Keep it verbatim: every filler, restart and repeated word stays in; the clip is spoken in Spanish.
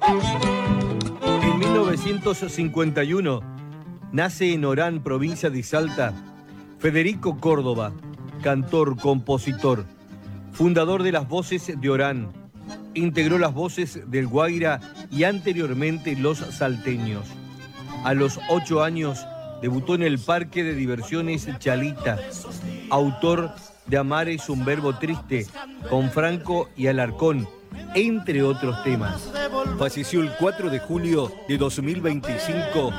En mil novecientos cincuenta y uno nace en Orán, provincia de Salta, Federico Córdoba, cantor, compositor, fundador de las Voces de Orán. Integró las Voces del Guaira y anteriormente Los Salteños. A los ocho años debutó en el Parque de Diversiones Chalita, autor de Amar es un verbo triste, con Franco y Alarcón, entre otros temas. Falleció el cuatro de julio de dos mil veinticinco